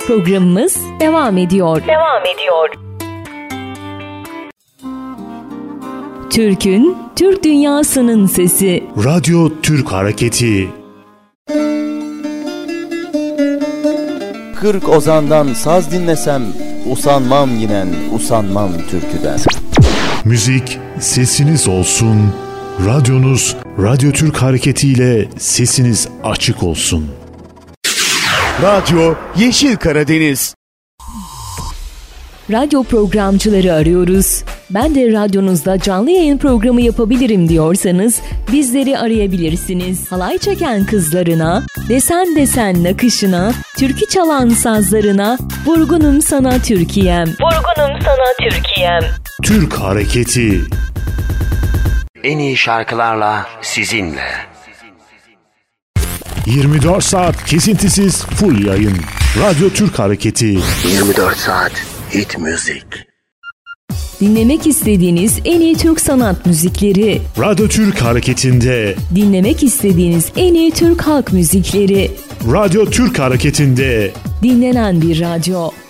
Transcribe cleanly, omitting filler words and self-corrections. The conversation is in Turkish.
Programımız devam ediyor. Türk'ün, Türk dünyasının sesi. Radyo Türk Hareketi. 40 ozandan saz dinlesem, usanmam yinen, usanmam türküden. Müzik sesiniz olsun. Radyonuz Radyo Türk Hareketi ile sesiniz açık olsun. Radyo Yeşil Karadeniz. Radyo programcıları arıyoruz. Ben de radyonuzda canlı yayın programı yapabilirim diyorsanız bizleri arayabilirsiniz. Halay çeken kızlarına, desen desen nakışına, türkü çalan sazlarına, vurgunum sana Türkiye'm. Türk Hareketi. En iyi şarkılarla sizinle. 24 saat kesintisiz full yayın. Radyo Türk Hareketi. 24 saat hit müzik. Dinlemek istediğiniz en iyi Türk sanat müzikleri. Radyo Türk Hareketi'nde. Dinlemek istediğiniz en iyi Türk halk müzikleri. Radyo Türk Hareketi'nde. Dinlenen bir radyo.